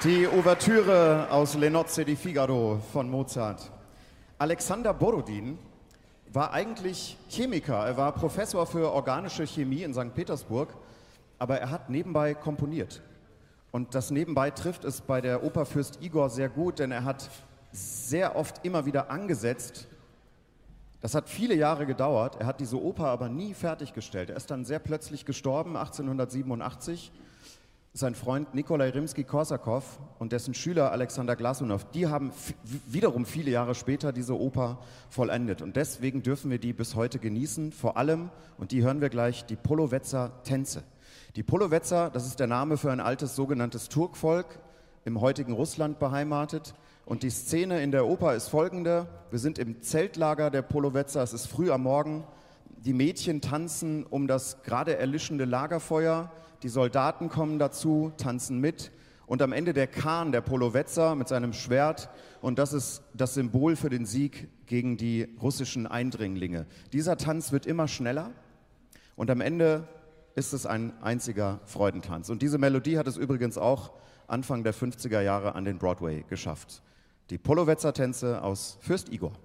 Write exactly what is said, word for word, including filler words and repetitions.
Die Ouvertüre aus Le Nozze di Figaro von Mozart. Alexander Borodin war eigentlich Chemiker. Er war Professor für organische Chemie in Sankt Petersburg, aber er hat nebenbei komponiert. Und das nebenbei trifft es bei der Oper Fürst Igor sehr gut, denn er hat sehr oft immer wieder angesetzt. Das hat viele Jahre gedauert. Er hat diese Oper aber nie fertiggestellt. Er ist dann sehr plötzlich gestorben, achtzehnhundertsiebenundachtzig. Sein Freund Nikolai Rimski-Korsakow und dessen Schüler Alexander Glasunow, die haben wiederum viele Jahre später diese Oper vollendet. Und deswegen dürfen wir die bis heute genießen. Vor allem, und die hören wir gleich, die Polovetzer-Tänze. Die Polovetzer, das ist der Name für ein altes sogenanntes Turkvolk, im heutigen Russland beheimatet. Und die Szene in der Oper ist folgende. Wir sind im Zeltlager der Polovetzer, es ist früh am Morgen. Die Mädchen tanzen um das gerade erlischende Lagerfeuer. Die Soldaten kommen dazu, tanzen mit. Und am Ende der Kahn, der Polovetzer mit seinem Schwert. Und das ist das Symbol für den Sieg gegen die russischen Eindringlinge. Dieser Tanz wird immer schneller. Und am Ende ist es ein einziger Freudentanz. Und diese Melodie hat es übrigens auch Anfang der fünfziger Jahre an den Broadway geschafft. Die Polovetzer-Tänze aus Fürst Igor.